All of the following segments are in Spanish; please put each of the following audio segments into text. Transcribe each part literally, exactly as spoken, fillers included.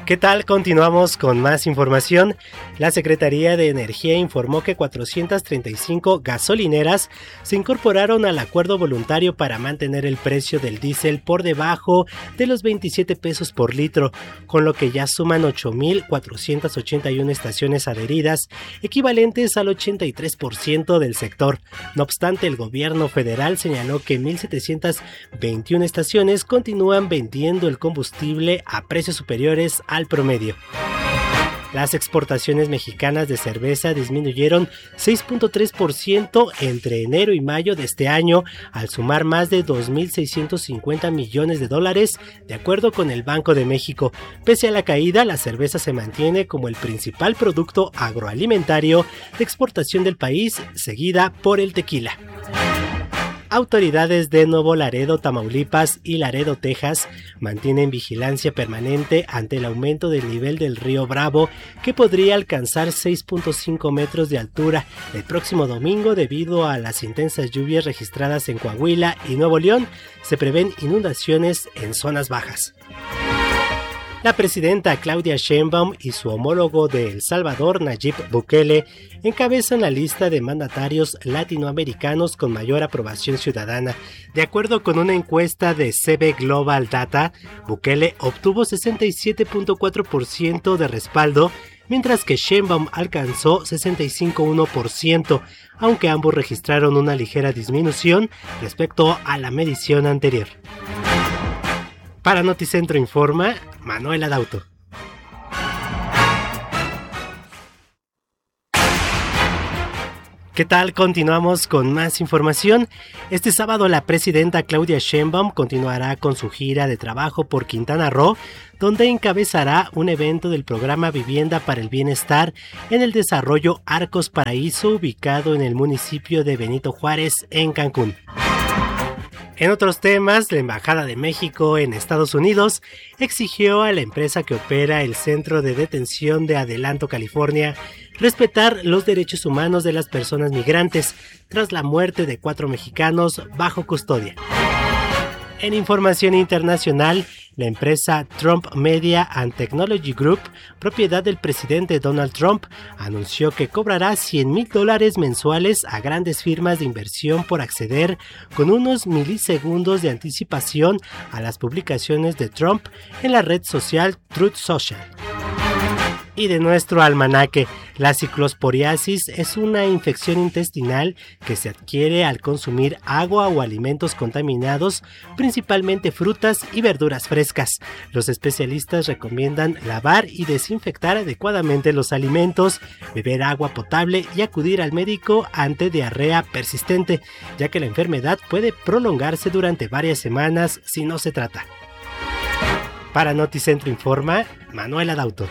¿Qué tal? Continuamos con más información. La Secretaría de Energía informó que cuatrocientas treinta y cinco gasolineras se incorporaron al acuerdo voluntario para mantener el precio del diésel por debajo de los veintisiete pesos por litro, con lo que ya suman ocho mil cuatrocientas ochenta y una estaciones adheridas, equivalentes al ochenta y tres por ciento del sector. No obstante, el gobierno federal señaló que mil setecientas veintiuna estaciones continúan vendiendo el combustible a precios superiores a al promedio. Las exportaciones mexicanas de cerveza disminuyeron seis punto tres por ciento entre enero y mayo de este año, al sumar más de dos mil seiscientos cincuenta millones de dólares, de acuerdo con el Banco de México. Pese a la caída, la cerveza se mantiene como el principal producto agroalimentario de exportación del país, seguida por el tequila. Autoridades de Nuevo Laredo, Tamaulipas y Laredo, Texas, mantienen vigilancia permanente ante el aumento del nivel del río Bravo, que podría alcanzar seis punto cinco metros de altura el próximo domingo debido a las intensas lluvias registradas en Coahuila y Nuevo León. Se prevén inundaciones en zonas bajas. La presidenta Claudia Sheinbaum y su homólogo de El Salvador, Nayib Bukele, encabezan la lista de mandatarios latinoamericanos con mayor aprobación ciudadana. De acuerdo con una encuesta de C B Global Data, Bukele obtuvo sesenta y siete punto cuatro por ciento de respaldo, mientras que Sheinbaum alcanzó sesenta y cinco punto uno por ciento, aunque ambos registraron una ligera disminución respecto a la medición anterior. Para Noticentro Informa, Manuel Adauto. ¿Qué tal? Continuamos con más información. Este sábado la presidenta Claudia Sheinbaum continuará con su gira de trabajo por Quintana Roo, donde encabezará un evento del programa Vivienda para el Bienestar en el desarrollo Arcos Paraíso, ubicado en el municipio de Benito Juárez, en Cancún. En otros temas, la Embajada de México en Estados Unidos exigió a la empresa que opera el Centro de Detención de Adelanto, California, respetar los derechos humanos de las personas migrantes tras la muerte de cuatro mexicanos bajo custodia. En información internacional, la empresa Trump Media and Technology Group, propiedad del presidente Donald Trump, anunció que cobrará cien mil dólares mensuales a grandes firmas de inversión por acceder con unos milisegundos de anticipación a las publicaciones de Trump en la red social Truth Social. Y de nuestro almanaque, la ciclosporiasis es una infección intestinal que se adquiere al consumir agua o alimentos contaminados, principalmente frutas y verduras frescas. Los especialistas recomiendan lavar y desinfectar adecuadamente los alimentos, beber agua potable y acudir al médico ante diarrea persistente, ya que la enfermedad puede prolongarse durante varias semanas si no se trata. Para Noticentro Informa, Manuel Adauto.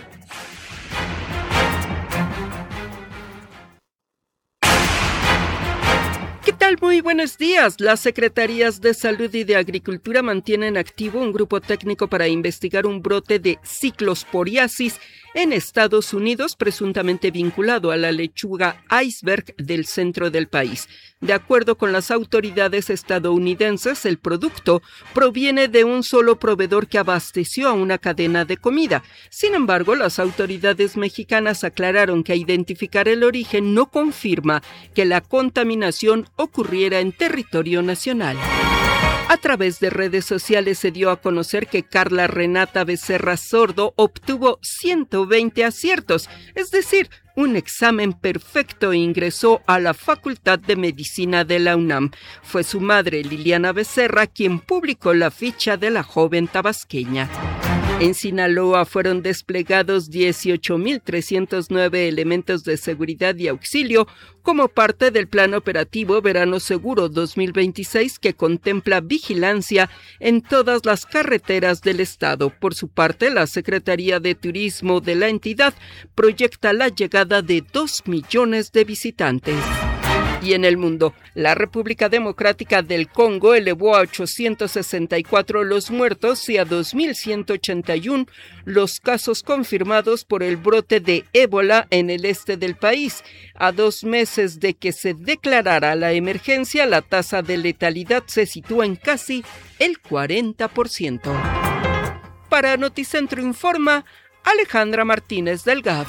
¿Qué tal? Muy buenos días. Las Secretarías de Salud y de Agricultura mantienen activo un grupo técnico para investigar un brote de ciclosporiasis en Estados Unidos, presuntamente vinculado a la lechuga iceberg del centro del país. De acuerdo con las autoridades estadounidenses, el producto proviene de un solo proveedor que abasteció a una cadena de comida. Sin embargo, las autoridades mexicanas aclararon que identificar el origen no confirma que la contaminación ocurriera en territorio nacional. A través de redes sociales se dio a conocer que Carla Renata Becerra Sordo obtuvo ciento veinte aciertos, es decir, un examen perfecto e ingresó a la Facultad de Medicina de la UNAM. Fue su madre, Liliana Becerra, quien publicó la ficha de la joven tabasqueña. En Sinaloa fueron desplegados dieciocho mil trescientos nueve elementos de seguridad y auxilio como parte del Plan Operativo Verano Seguro dos mil veintiséis, que contempla vigilancia en todas las carreteras del estado. Por su parte, la Secretaría de Turismo de la entidad proyecta la llegada de dos millones de visitantes. Y en el mundo, la República Democrática del Congo elevó a ochocientos sesenta y cuatro los muertos y a dos mil ciento ochenta y uno los casos confirmados por el brote de ébola en el este del país. A dos meses de que se declarara la emergencia, la tasa de letalidad se sitúa en casi el cuarenta por ciento. Para Noticentro Informa, Alejandra Martínez Delgado.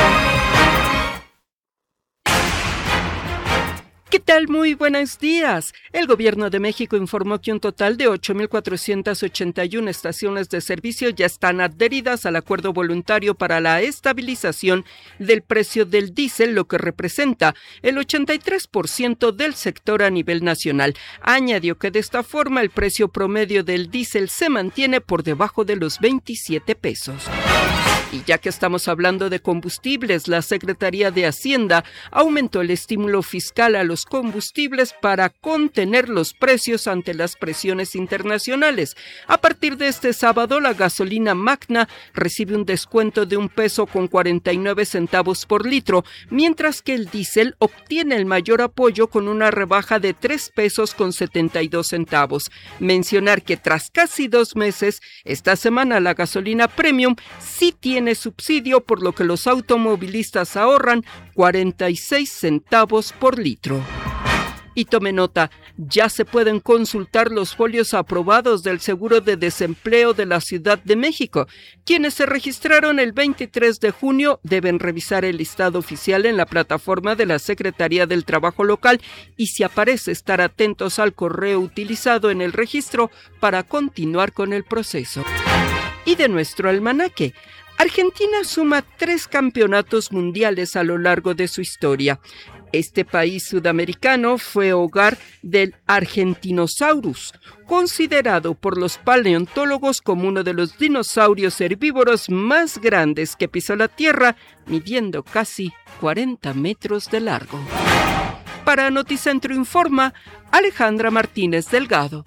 ¿Qué tal? Muy buenos días. El Gobierno de México informó que un total de ocho mil cuatrocientas ochenta y una estaciones de servicio ya están adheridas al acuerdo voluntario para la estabilización del precio del diésel, lo que representa el ochenta y tres por ciento del sector a nivel nacional. Añadió que de esta forma el precio promedio del diésel se mantiene por debajo de los veintisiete pesos. Y ya que estamos hablando de combustibles, la Secretaría de Hacienda aumentó el estímulo fiscal a los combustibles para contener los precios ante las presiones internacionales. A partir de este sábado, la gasolina Magna recibe un descuento de un peso con cuarenta y nueve centavos por litro, mientras que el diésel obtiene el mayor apoyo con una rebaja de tres pesos con setenta y dos centavos. Mencionar que tras casi dos meses, esta semana la gasolina premium sí tiene subsidio, por lo que los automovilistas ahorran cuarenta y seis centavos por litro. Y tome nota, ya se pueden consultar los folios aprobados del Seguro de Desempleo de la Ciudad de México. Quienes se registraron el veintitrés de junio deben revisar el listado oficial en la plataforma de la Secretaría del Trabajo local y, si aparece, estar atentos al correo utilizado en el registro para continuar con el proceso. Y de nuestro almanaque, Argentina suma tres campeonatos mundiales a lo largo de su historia. Este país sudamericano fue hogar del Argentinosaurus, considerado por los paleontólogos como uno de los dinosaurios herbívoros más grandes que pisó la Tierra, midiendo casi cuarenta metros de largo. Para Noticentro Informa, Alejandra Martínez Delgado.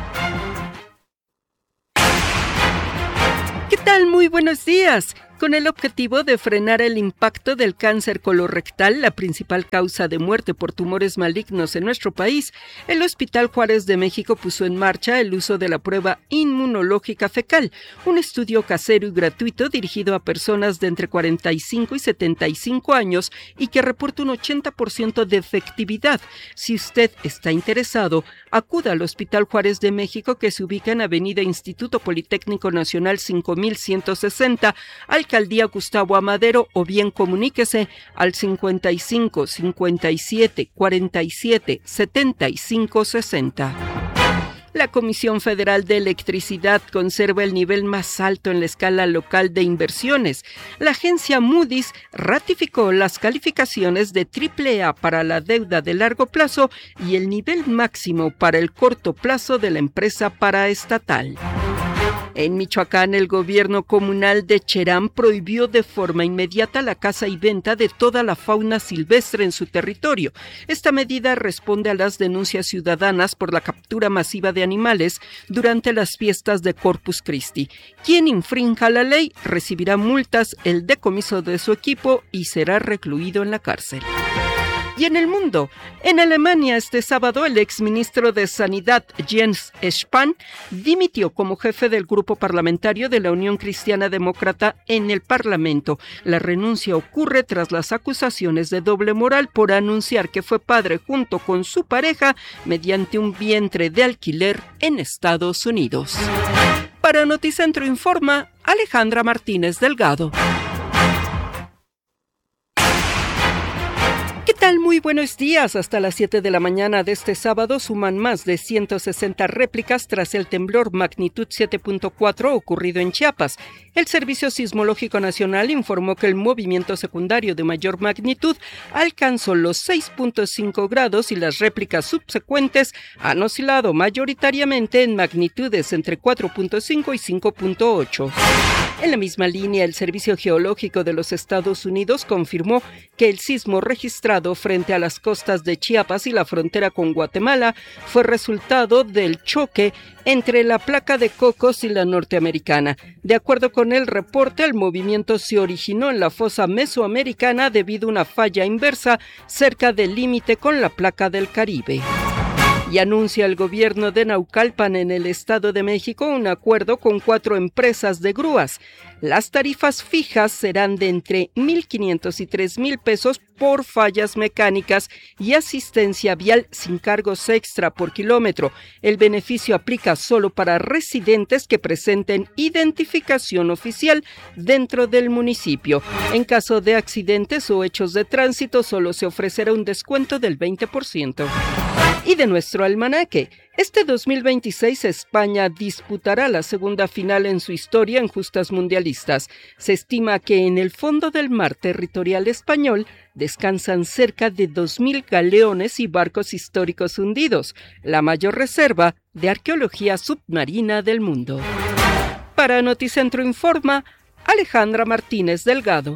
¿Qué tal? Muy buenos días. Con el objetivo de frenar el impacto del cáncer colorectal, la principal causa de muerte por tumores malignos en nuestro país, el Hospital Juárez de México puso en marcha el uso de la prueba inmunológica fecal, un estudio casero y gratuito dirigido a personas de entre cuarenta y cinco y setenta y cinco años y que reporta un ochenta por ciento de efectividad. Si usted está interesado, acuda al Hospital Juárez de México, que se ubica en Avenida Instituto Politécnico Nacional cinco mil ciento sesenta, al Alcaldía Gustavo Amadero, o bien comuníquese al cincuenta y cinco, cincuenta y siete, cuarenta y siete, setenta y cinco, sesenta. La Comisión Federal de Electricidad conserva el nivel más alto en la escala local de inversiones. La agencia Moody's ratificó las calificaciones de triple A para la deuda de largo plazo y el nivel máximo para el corto plazo de la empresa paraestatal. En Michoacán, el gobierno comunal de Cherán prohibió de forma inmediata la caza y venta de toda la fauna silvestre en su territorio. Esta medida responde a las denuncias ciudadanas por la captura masiva de animales durante las fiestas de Corpus Christi. Quien infrinja la ley recibirá multas, el decomiso de su equipo y será recluido en la cárcel. Y en el mundo, en Alemania este sábado el exministro de Sanidad Jens Spahn dimitió como jefe del grupo parlamentario de la Unión Cristiana Demócrata en el Parlamento. La renuncia ocurre tras las acusaciones de doble moral por anunciar que fue padre junto con su pareja mediante un vientre de alquiler en Estados Unidos. Para Noticentro Informa, Alejandra Martínez Delgado. ¿Qué tal? Muy buenos días. Hasta las siete de la mañana de este sábado suman más de ciento sesenta réplicas tras el temblor magnitud siete punto cuatro ocurrido en Chiapas. El Servicio Sismológico Nacional informó que el movimiento secundario de mayor magnitud alcanzó los seis punto cinco grados y las réplicas subsecuentes han oscilado mayoritariamente en magnitudes entre cuatro punto cinco y cinco punto ocho. En la misma línea, el Servicio Geológico de los Estados Unidos confirmó que el sismo registrado frente a las costas de Chiapas y la frontera con Guatemala fue resultado del choque entre la placa de Cocos y la norteamericana. De acuerdo con el reporte, el movimiento se originó en la fosa mesoamericana debido a una falla inversa cerca del límite con la placa del Caribe. Y anuncia el gobierno de Naucalpan en el Estado de México un acuerdo con cuatro empresas de grúas. Las tarifas fijas serán de entre mil quinientos y tres mil pesos por fallas mecánicas y asistencia vial sin cargos extra por kilómetro. El beneficio aplica solo para residentes que presenten identificación oficial dentro del municipio. En caso de accidentes o hechos de tránsito, solo se ofrecerá un descuento del veinte por ciento. Y de nuestro almanaque, este dos mil veintiséis España disputará la segunda final en su historia en justas mundialistas. Se estima que en el fondo del mar territorial español descansan cerca de dos mil galeones y barcos históricos hundidos, la mayor reserva de arqueología submarina del mundo. Para Noticentro Informa, Alejandra Martínez Delgado.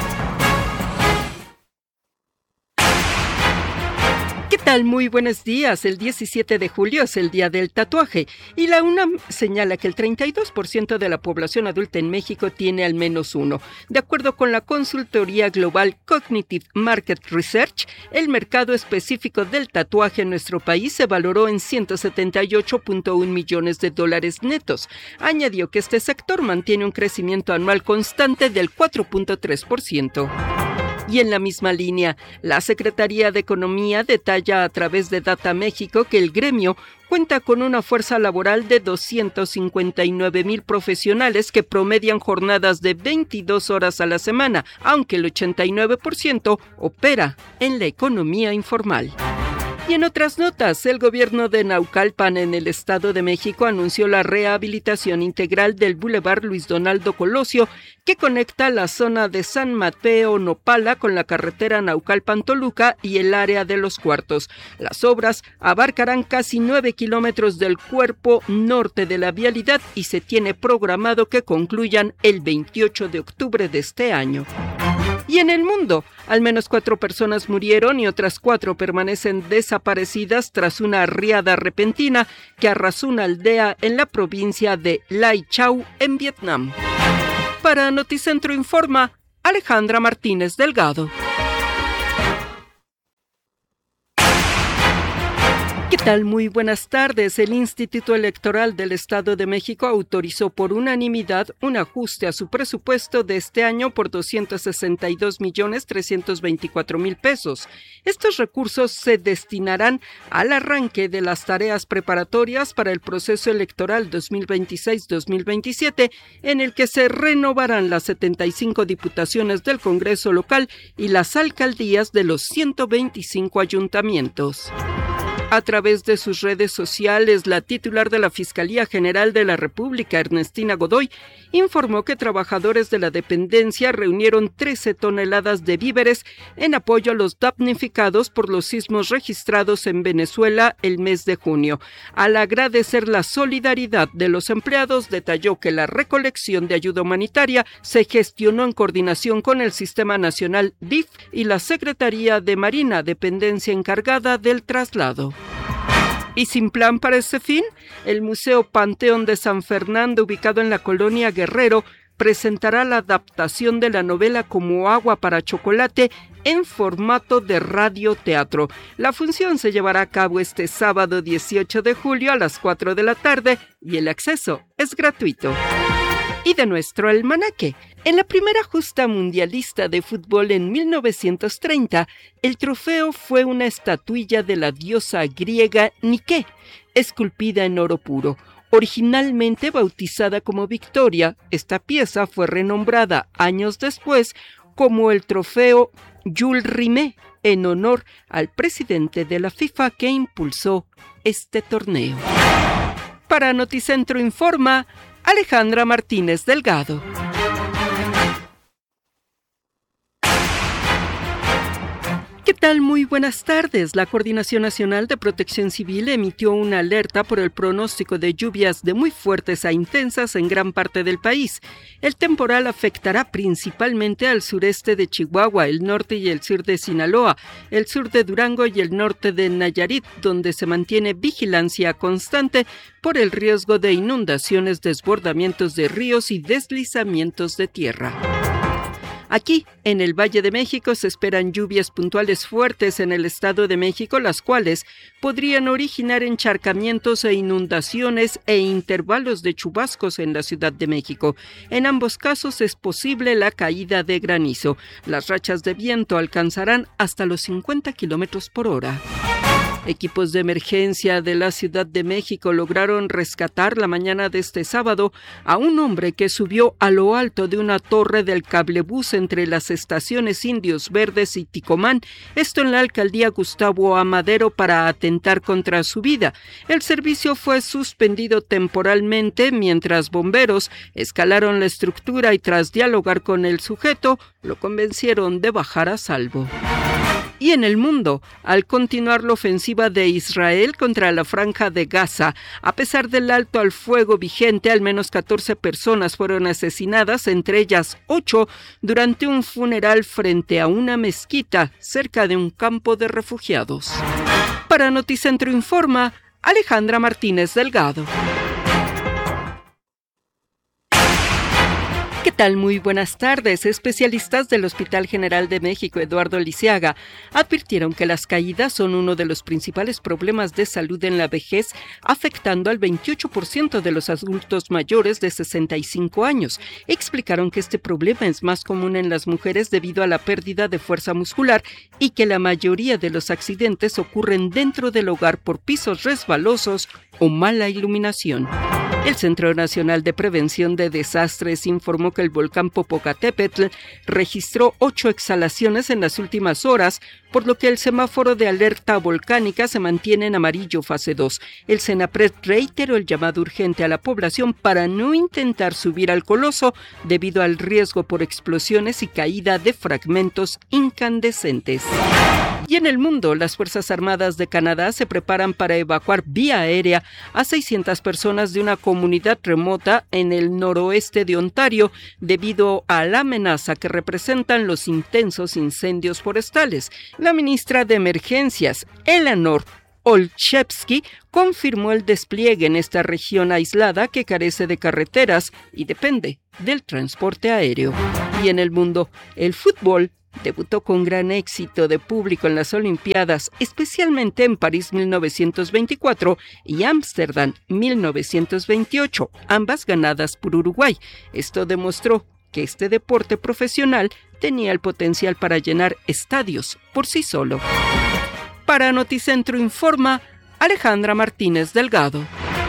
¿Qué tal? Muy buenos días. El diecisiete de julio es el Día del Tatuaje y la UNAM señala que el treinta y dos por ciento de la población adulta en México tiene al menos uno. De acuerdo con la consultoría global Cognitive Market Research, el mercado específico del tatuaje en nuestro país se valoró en ciento setenta y ocho punto uno millones de dólares netos. Añadió que este sector mantiene un crecimiento anual constante del cuatro punto tres por ciento. Y en la misma línea, la Secretaría de Economía detalla a través de Data México que el gremio cuenta con una fuerza laboral de doscientos cincuenta y nueve mil profesionales que promedian jornadas de veintidós horas a la semana, aunque el ochenta y nueve por ciento opera en la economía informal. Y en otras notas, el gobierno de Naucalpan en el Estado de México anunció la rehabilitación integral del Boulevard Luis Donaldo Colosio, que conecta la zona de San Mateo Nopala con la carretera Naucalpan-Toluca y el área de Los Cuartos. Las obras abarcarán casi nueve kilómetros del cuerpo norte de la vialidad y se tiene programado que concluyan el veintiocho de octubre de este año. Y en el mundo, al menos cuatro personas murieron y otras cuatro permanecen desaparecidas tras una riada repentina que arrasó una aldea en la provincia de Lai Châu, en Vietnam. Para Noticentro Informa, Alejandra Martínez Delgado. ¿Qué tal? Muy buenas tardes. El Instituto Electoral del Estado de México autorizó por unanimidad un ajuste a su presupuesto de este año por doscientos sesenta y dos millones trescientos veinticuatro mil pesos. Estos recursos se destinarán al arranque de las tareas preparatorias para el proceso electoral dos mil veintiséis dos mil veintisiete, en el que se renovarán las setenta y cinco diputaciones del Congreso local y las alcaldías de los ciento veinticinco ayuntamientos. A través de sus redes sociales, la titular de la Fiscalía General de la República, Ernestina Godoy, informó que trabajadores de la dependencia reunieron trece toneladas de víveres en apoyo a los damnificados por los sismos registrados en Venezuela el mes de junio. Al agradecer la solidaridad de los empleados, detalló que la recolección de ayuda humanitaria se gestionó en coordinación con el Sistema Nacional D I F y la Secretaría de Marina, dependencia encargada del traslado. Y sin plan para ese fin, el Museo Panteón de San Fernando, ubicado en la colonia Guerrero, presentará la adaptación de la novela Como agua para chocolate en formato de radioteatro. La función se llevará a cabo este sábado dieciocho de julio a las cuatro de la tarde y el acceso es gratuito. Y de nuestro almanaque, en la primera justa mundialista de fútbol en mil novecientos treinta, el trofeo fue una estatuilla de la diosa griega Nike, esculpida en oro puro. Originalmente bautizada como Victoria, esta pieza fue renombrada años después como el trofeo Jules Rimet, en honor al presidente de la FIFA que impulsó este torneo. Para Noticentro Informa, Alejandra Martínez Delgado. ¿Qué tal? Muy buenas tardes. La Coordinación Nacional de Protección Civil emitió una alerta por el pronóstico de lluvias de muy fuertes a intensas en gran parte del país. El temporal afectará principalmente al sureste de Chihuahua, el norte y el sur de Sinaloa, el sur de Durango y el norte de Nayarit, donde se mantiene vigilancia constante por el riesgo de inundaciones, desbordamientos de ríos y deslizamientos de tierra. Aquí, en el Valle de México, se esperan lluvias puntuales fuertes en el Estado de México, las cuales podrían originar encharcamientos e inundaciones e intervalos de chubascos en la Ciudad de México. En ambos casos es posible la caída de granizo. Las rachas de viento alcanzarán hasta los cincuenta kilómetros por hora. Equipos de emergencia de la Ciudad de México lograron rescatar la mañana de este sábado a un hombre que subió a lo alto de una torre del cablebús entre las estaciones Indios Verdes y Ticomán, esto en la alcaldía Gustavo Amadero, para atentar contra su vida. El servicio fue suspendido temporalmente mientras bomberos escalaron la estructura y tras dialogar con el sujeto, lo convencieron de bajar a salvo. Y en el mundo, al continuar la ofensiva de Israel contra la Franja de Gaza, a pesar del alto al fuego vigente, al menos catorce personas fueron asesinadas, entre ellas ocho, durante un funeral frente a una mezquita cerca de un campo de refugiados. Para Noticentro Informa, Alejandra Martínez Delgado. ¿Qué tal? Muy buenas tardes. Especialistas del Hospital General de México, Eduardo Lisiaga, advirtieron que las caídas son uno de los principales problemas de salud en la vejez, afectando al veintiocho por ciento de los adultos mayores de sesenta y cinco años. Explicaron que este problema es más común en las mujeres debido a la pérdida de fuerza muscular y que la mayoría de los accidentes ocurren dentro del hogar por pisos resbalosos o mala iluminación. El Centro Nacional de Prevención de Desastres informó que el volcán Popocatépetl registró ocho exhalaciones en las últimas horas, por lo que el semáforo de alerta volcánica se mantiene en amarillo fase dos. El CENAPRED reiteró el llamado urgente a la población para no intentar subir al coloso debido al riesgo por explosiones y caída de fragmentos incandescentes. Y en el mundo, las Fuerzas Armadas de Canadá se preparan para evacuar vía aérea a seiscientas personas de una comunidad remota en el noroeste de Ontario debido a la amenaza que representan los intensos incendios forestales. La ministra de Emergencias, Eleanor Olszewski, confirmó el despliegue en esta región aislada que carece de carreteras y depende del transporte aéreo. Y en el mundo, el fútbol debutó con gran éxito de público en las Olimpiadas, especialmente en París mil novecientos veinticuatro y Ámsterdam mil novecientos veintiocho, ambas ganadas por Uruguay. Esto demostró que este deporte profesional tenía el potencial para llenar estadios por sí solo. Para Noticentro Informa, Alejandra Martínez Delgado.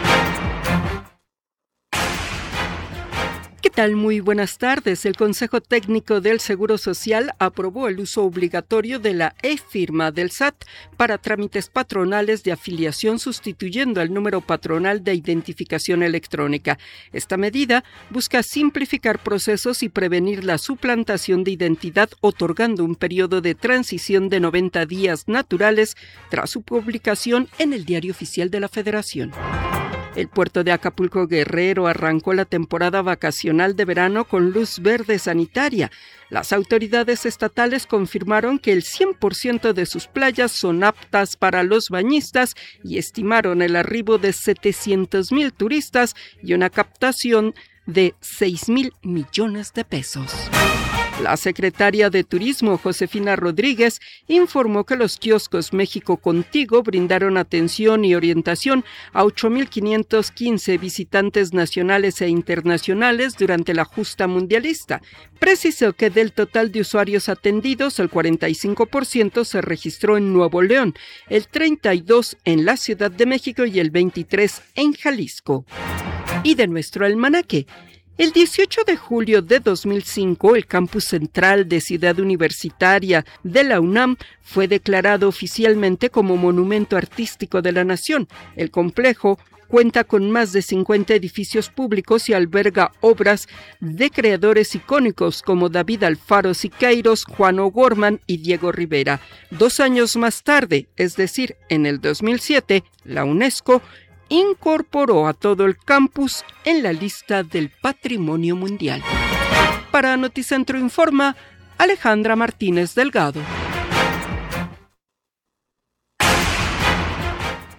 ¿Qué tal? Muy buenas tardes. El Consejo Técnico del Seguro Social aprobó el uso obligatorio de la e-firma del S A T para trámites patronales de afiliación, sustituyendo al número patronal de identificación electrónica. Esta medida busca simplificar procesos y prevenir la suplantación de identidad, otorgando un periodo de transición de noventa días naturales tras su publicación en el Diario Oficial de la Federación. El puerto de Acapulco Guerrero arrancó la temporada vacacional de verano con luz verde sanitaria. Las autoridades estatales confirmaron que el cien por ciento de sus playas son aptas para los bañistas y estimaron el arribo de setecientos mil turistas y una captación de seis mil millones de pesos. La secretaria de Turismo, Josefina Rodríguez, informó que los kioscos México Contigo brindaron atención y orientación a ocho mil quinientos quince visitantes nacionales e internacionales durante la justa mundialista. Precisó que del total de usuarios atendidos, el cuarenta y cinco por ciento se registró en Nuevo León, el treinta y dos por ciento en la Ciudad de México y el veintitrés por ciento en Jalisco. Y de nuestro almanaque. El dieciocho de julio de dos mil cinco, el campus central de Ciudad Universitaria de la UNAM fue declarado oficialmente como Monumento Artístico de la Nación. El complejo cuenta con más de cincuenta edificios públicos y alberga obras de creadores icónicos como David Alfaro Siqueiros, Juan O'Gorman y Diego Rivera. Dos años más tarde, es decir, en el dos mil siete, la UNESCO incorporó a todo el campus en la lista del Patrimonio Mundial. Para Noticentro Informa, Alejandra Martínez Delgado.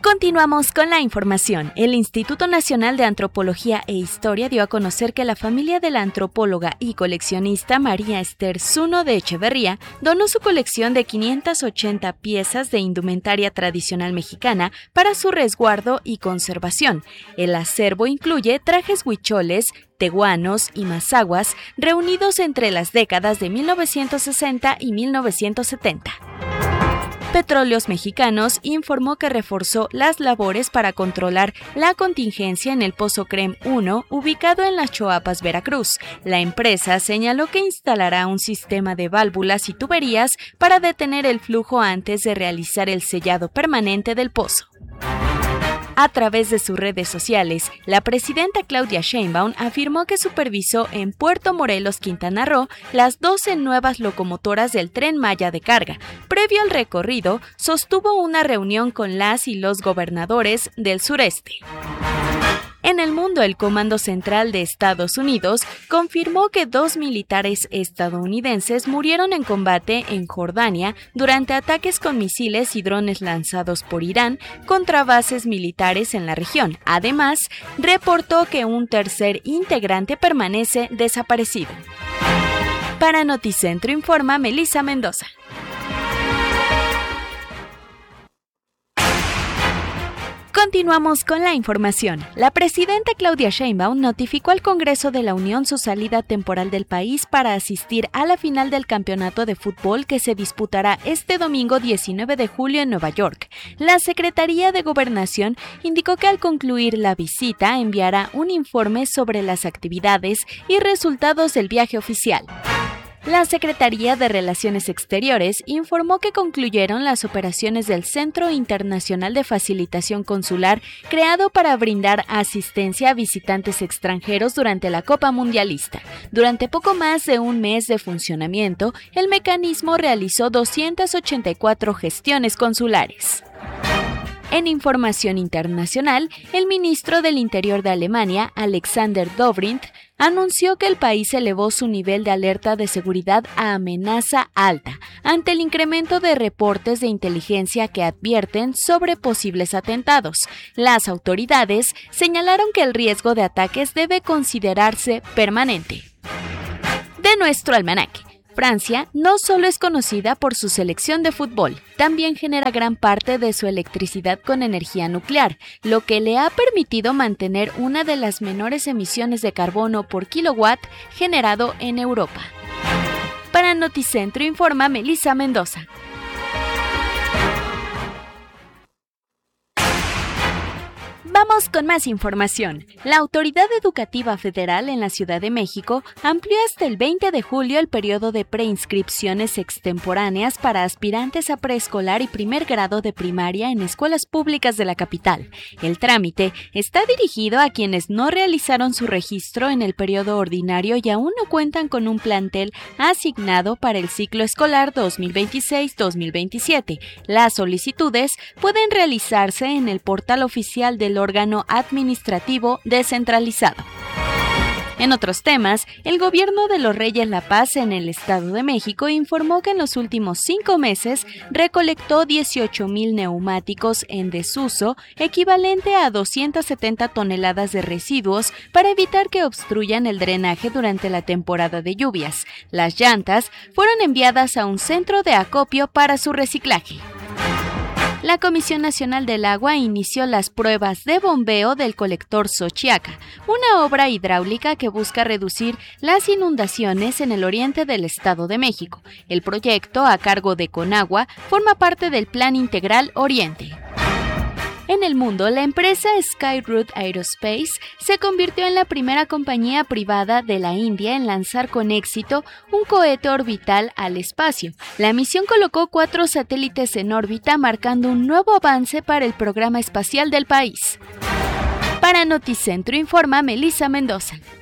Continuamos con la información. El Instituto Nacional de Antropología e Historia dio a conocer que la familia de la antropóloga y coleccionista María Esther Zuno de Echeverría donó su colección de quinientas ochenta piezas de indumentaria tradicional mexicana para su resguardo y conservación. El acervo incluye trajes huicholes, tehuanos y mazahuas reunidos entre las décadas de mil novecientos sesenta y mil novecientos setenta. Petróleos Mexicanos informó que reforzó las labores para controlar la contingencia en el Pozo Crem uno, ubicado en Las Choapas, Veracruz. La empresa señaló que instalará un sistema de válvulas y tuberías para detener el flujo antes de realizar el sellado permanente del pozo. A través de sus redes sociales, la presidenta Claudia Sheinbaum afirmó que supervisó en Puerto Morelos, Quintana Roo, las doce nuevas locomotoras del Tren Maya de carga. Previo al recorrido, sostuvo una reunión con las y los gobernadores del sureste. En el mundo, el Comando Central de Estados Unidos confirmó que dos militares estadounidenses murieron en combate en Jordania durante ataques con misiles y drones lanzados por Irán contra bases militares en la región. Además, reportó que un tercer integrante permanece desaparecido. Para Noticentro informa Melissa Mendoza. Continuamos con la información. La presidenta Claudia Sheinbaum notificó al Congreso de la Unión su salida temporal del país para asistir a la final del campeonato de fútbol que se disputará este domingo diecinueve de julio en Nueva York. La Secretaría de Gobernación indicó que al concluir la visita enviará un informe sobre las actividades y resultados del viaje oficial. La Secretaría de Relaciones Exteriores informó que concluyeron las operaciones del Centro Internacional de Facilitación Consular, creado para brindar asistencia a visitantes extranjeros durante la Copa Mundialista. Durante poco más de un mes de funcionamiento, el mecanismo realizó doscientas ochenta y cuatro gestiones consulares. En información internacional, el ministro del Interior de Alemania, Alexander Dobrindt, anunció que el país elevó su nivel de alerta de seguridad a amenaza alta, ante el incremento de reportes de inteligencia que advierten sobre posibles atentados. Las autoridades señalaron que el riesgo de ataques debe considerarse permanente. De nuestro almanaque. Francia no solo es conocida por su selección de fútbol, también genera gran parte de su electricidad con energía nuclear, lo que le ha permitido mantener una de las menores emisiones de carbono por kilowatt generado en Europa. Para Noticentro informa Melissa Mendoza. Vamos con más información. La Autoridad Educativa Federal en la Ciudad de México amplió hasta el veinte de julio el periodo de preinscripciones extemporáneas para aspirantes a preescolar y primer grado de primaria en escuelas públicas de la capital. El trámite está dirigido a quienes no realizaron su registro en el periodo ordinario y aún no cuentan con un plantel asignado para el ciclo escolar dos mil veintiséis dos mil veintisiete. Las solicitudes pueden realizarse en el portal oficial del órgano administrativo descentralizado. En otros temas, el gobierno de los Reyes La Paz en el Estado de México informó que en los últimos cinco meses recolectó dieciocho mil neumáticos en desuso, equivalente a doscientas setenta toneladas de residuos, para evitar que obstruyan el drenaje durante la temporada de lluvias. Las llantas fueron enviadas a un centro de acopio para su reciclaje. La Comisión Nacional del Agua inició las pruebas de bombeo del colector Xochiaca, una obra hidráulica que busca reducir las inundaciones en el oriente del Estado de México. El proyecto, a cargo de Conagua, forma parte del Plan Integral Oriente. En el mundo, la empresa Skyroot Aerospace se convirtió en la primera compañía privada de la India en lanzar con éxito un cohete orbital al espacio. La misión colocó cuatro satélites en órbita, marcando un nuevo avance para el programa espacial del país. Para Noticentro informa Melissa Mendoza.